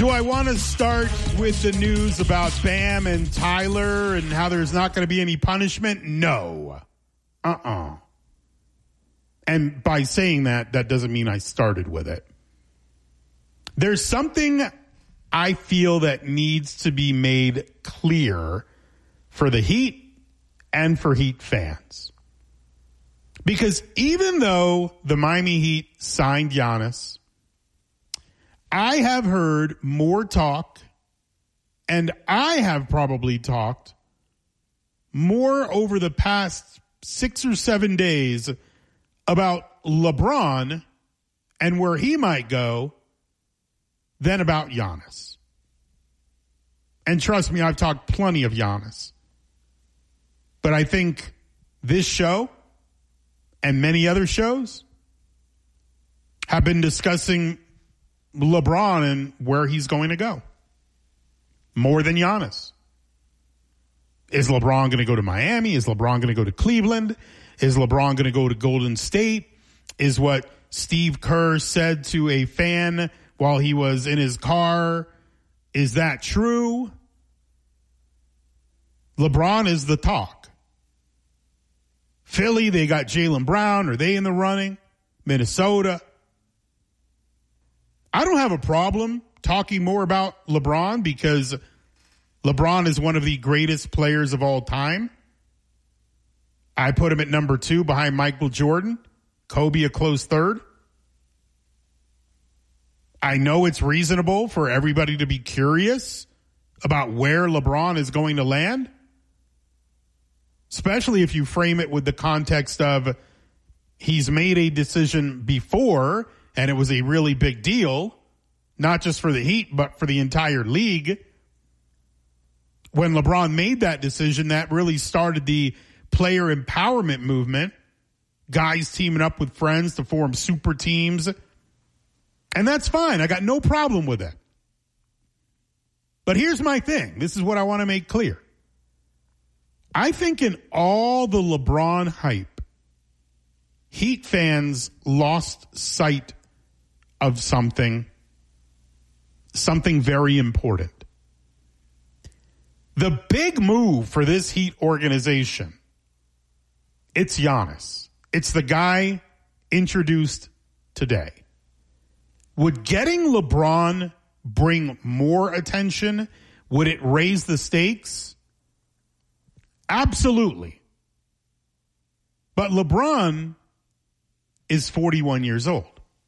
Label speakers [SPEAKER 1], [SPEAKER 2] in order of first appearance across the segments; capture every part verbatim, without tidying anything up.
[SPEAKER 1] Do I want to start with the news about Bam and Tyler and how there's not going to be any punishment? No. Uh-uh. And by saying that, that doesn't mean I started with it. There's something I feel that needs to be made clear for the Heat and for Heat fans. Because even though the Miami Heat signed Giannis, I have heard more talk, and I have probably talked more over the past six or seven days about LeBron and where he might go than about Giannis. And trust me, I've talked plenty of Giannis. But I think this show and many other shows have been discussing LeBron and where he's going to go more than Giannis. Is LeBron going to go to Miami? Is LeBron going to go to Cleveland? Is LeBron going to go to Golden State? Is what Steve Kerr said to a fan while he was in his car, is that true? LeBron is the talk. Philly, they got Jaylen Brown. Are they in the running? Minnesota. I don't have a problem talking more about LeBron because LeBron is one of the greatest players of all time. I put him at number two behind Michael Jordan. Kobe a close third. I know it's reasonable for everybody to be curious about where LeBron is going to land, especially if you frame it with the context of he's made a decision before and it was a really big deal, not just for the Heat, but for the entire league. When LeBron made that decision, that really started the player empowerment movement. Guys teaming up with friends to form super teams. And that's fine. I got no problem with it. But here's my thing. This is what I want to make clear. I think in all the LeBron hype, Heat fans lost sight of something, something very important. The big move for this Heat organization, it's Giannis. It's the guy introduced today. Would getting LeBron bring more attention? Would it raise the stakes? Absolutely. But LeBron is forty-one years old.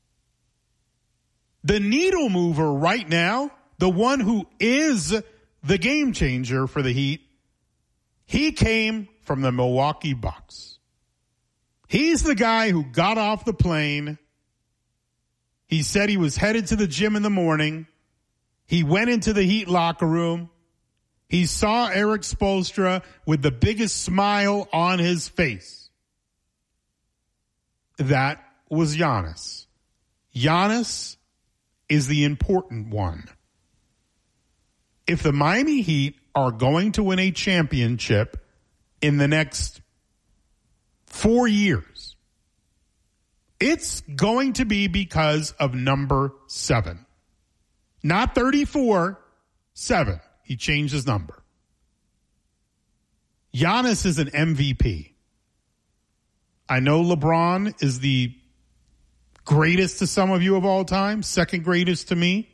[SPEAKER 1] The needle mover right now, the one who is the game changer for the Heat, he came from the Milwaukee Bucks. He's the guy who got off the plane. He said he was headed to the gym in the morning. He went into the Heat locker room. He saw Eric Spoelstra with the biggest smile on his face. That was Giannis. Giannis is the important one. If the Miami Heat are going to win a championship in the next four years, it's going to be because of number seven. Not thirty-four, seven. He changed his number. Giannis is an M V P. I know LeBron is the greatest to some of you of all time, second greatest to me.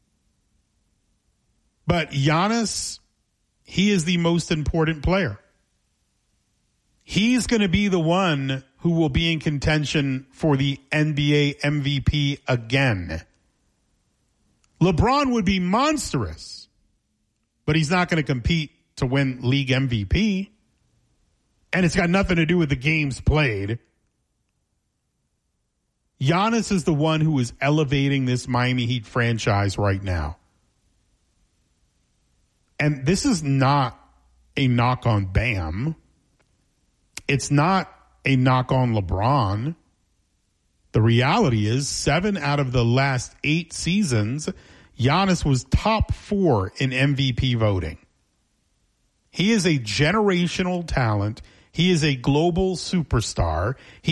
[SPEAKER 1] But Giannis, he is the most important player. He's going to be the one who will be in contention for the N B A M V P again. LeBron would be monstrous, but he's not going to compete to win league M V P. And it's got nothing to do with the games played. Giannis is the one who is elevating this Miami Heat franchise right now. And this is not a knock on Bam. It's not a knock on LeBron. The reality is, seven out of the last eight seasons, Giannis was top four in M V P voting. He is a generational talent. He is a global superstar. He